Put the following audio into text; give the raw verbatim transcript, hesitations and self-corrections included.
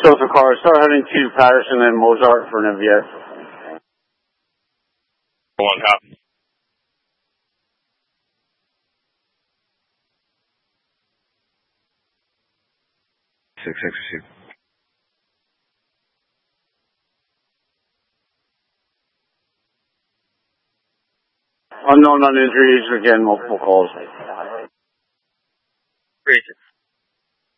Delta car, start heading to Patterson and Mozart for an M V S. One copy. Six, six, six. Unknown on injuries, again, multiple calls. Appreciate it.